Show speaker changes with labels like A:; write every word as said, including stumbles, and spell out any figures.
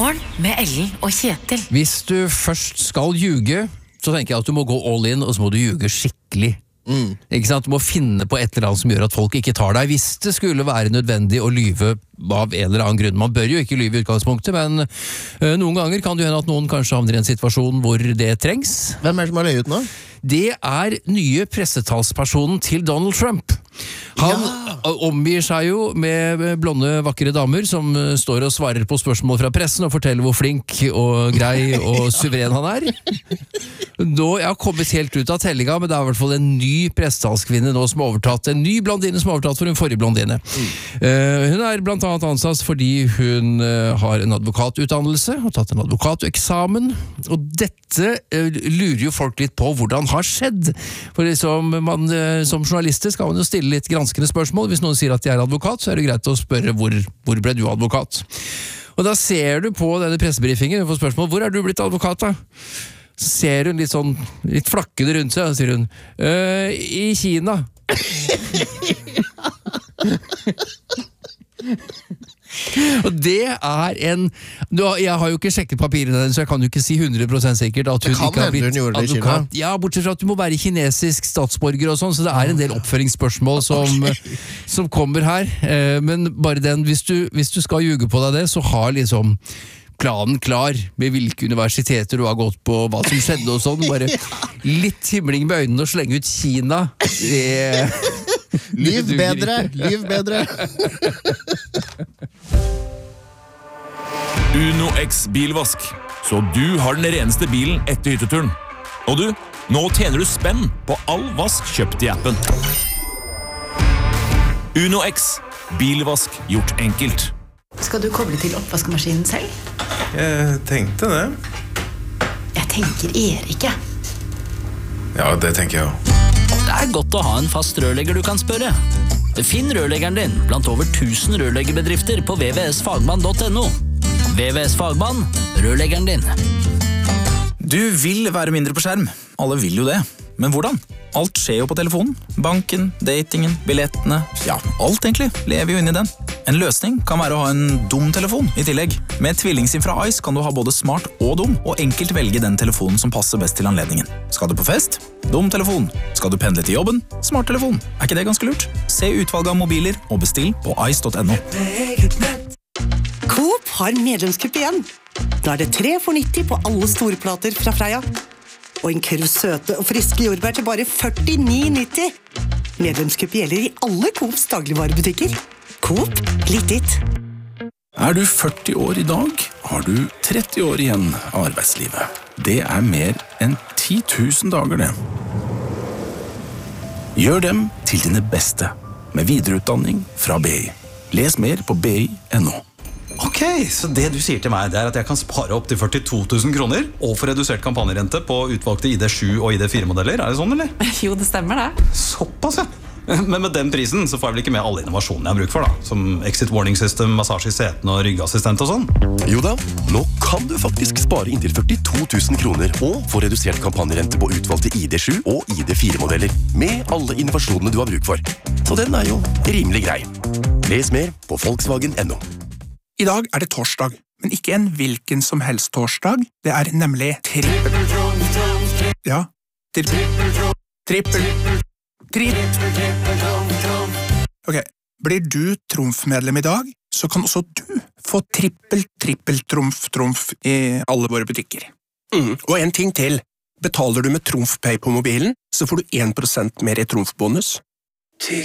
A: Morgen med Ellen og Kjetil.
B: Hvis du først skal ljuge, så tenker jeg at du må gå all in, og så må du ljuge skikkelig. Mm. Ikke sant? Du må finne på et eller annet som gjør at folk ikke tar deg. Hvis det skulle være nødvendig å lyve av en eller annen grunn. Man bør jo ikke lyve i utgangspunktet, men uh, noen ganger kan det hende at noen kanskje havner i en situasjon hvor det trengs.
C: Hvem er det som har løyet nå?
B: Det er nye pressetalspersonen til Donald Trump. Han ja. omgir seg jo med blonde, vakre damer som står og svarer på spørsmål fra pressen og forteller hvor flink og grei og suveren han er. Nå, jeg har kommet helt ut av tellinga, men det er i hvert fall en ny pressetalskvinne nå som har overtatt, en ny blondine som har overtatt for en forrige blondine. Mm. Uh, hun er blant annet ansatt fordi hun uh, har en advokatutdannelse, har tatt en advokateksamen, og dette uh, lurer jo folk litt på hvordan har skjedd. For liksom man, uh, som journalister skal man jo stille litt granskende spørsmål. Hvis noen sier at de er advokat, så er det greit å spørre hvor, hvor ble du advokat? Og da ser du på denne pressebriefingen og får spørsmål, hvor er du blitt advokat da? Så ser hun litt sånn, litt flakkende rundt seg, og sier hun, øh, i Kina. Og det er en jeg har jo ikke sjekket papirene, så jeg kan jo ikke si hundre prosent sikkert at hun ikke har blitt advokat. Ja, bortsett fra at du må være kinesisk statsborger og sånn, så det er en del oppføringsspørsmål som, okay. som kommer her. Men bare den, hvis du, hvis du skal ljuge på deg det, så har liksom planen klar med hvilke universiteter du har gått på, hva som skjedde og sånn. Bare litt himling med øynene og slenge ut Kina. Det
C: Liv bedre, liv bedre.
D: Uno X bilvask, så du har den reneste bilen etter hytteturen. Og du, nå tjener du spenn på all vask kjøpt i appen. Uno X, bilvask gjort enkelt.
A: Skal du koble til oppvaskemaskinen selv?
E: Jeg tenkte det.
A: Jeg tenker Erik, jeg.
E: Ja, det tenker jeg også.
F: Det er godt å ha en fast rørlegger du kan spørre. Finn rørleggeren din blant over tusen rørleggerbedrifter på v v s fagmann punktum n o. V V S Fagmann, rørleggeren din.
G: Du vil være mindre på skjerm. Alle vil jo det. Men hvordan? Alt skjer jo på telefonen. Banken, datingen, billettene. Ja, alt egentlig lever jo inn i den. En løsning kan være å ha en dum telefon i tillegg. Med tvillingsim fra Ice kan du ha både smart og dum, og enkelt velge den telefonen som passer best til anledningen. Skal du på fest? Dum telefon. Skal du pendle til jobben? Smart telefon. Er ikke det ganske lurt? Se utvalget av mobiler og bestill på ice punktum n o.
H: Coop har medlemskupp igjen. Da er det tre for nitti på alle store plater fra Freia. Og en kurv søte og friske jordbær til bare førtini nitti. Medlemskuppet gjelder i alle Coops dagligvarebutikker. Coop, litt ditt.
I: Er du førti år i dag, har du tretti år igjen av arbeidslivet. Det er mer enn ti tusen dager det. Gjør dem til dine beste, med videreutdanning fra B I. Les mer på b i punktum n o.
J: Ok, så det du sier til meg det er at jeg kan spare opp til førtito tusen kroner og få redusert kampanjerente på utvalgte I D sju og I D fire modeller, er det sånn, eller?
A: Jo, det stemmer det.
J: Såpass, ja. Men med den prisen så får jeg vel ikke med alle innovasjonene jeg har bruk for da, som exit warning system, massasje i seten og ryggassistent og sånn.
K: Jo da, nå kan du faktisk spare inntil førtito tusen kroner og få redusert kampanjerente på utvalgte I D sju og I D fire modeller, med alle innovasjonene du har bruk for. Så den er jo rimelig grei. Les mer på Volkswagen punktum n o.
L: I dag er det torsdag, men ikke en hvilken som helst torsdag. Det er nemlig trippel. Ja, trippel. Trippel. Trippel. Ok, blir du trumfmedlem i dag, så kan også du få trippel, trippel, trumf, trumf i alle våre butikker.
M: Mm, og en ting til. Betaler du med TrumfPay på mobilen, så får du en prosent mer i trumfbonus.